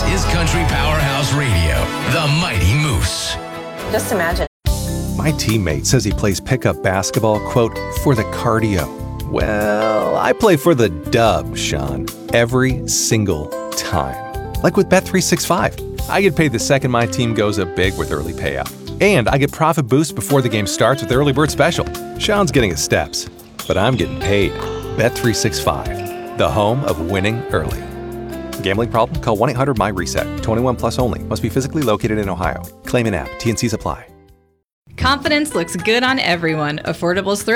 This is Country Powerhouse Radio, the Mighty Moose. Just imagine. My teammate says he plays pickup basketball, quote, for the cardio. Well, I play for the dub, Sean, every single time. Like with Bet365. I get paid the second my team goes up big with early payout. And I get profit boost before the game starts with the early bird special. Sean's getting his steps, but I'm getting paid. Bet365, the home of winning early. Gambling problem? Call 1-800-MY-RESET. 21 plus only. Must be physically located in Ohio. Claim an app. T&Cs apply. Confidence looks good on everyone. Affordable's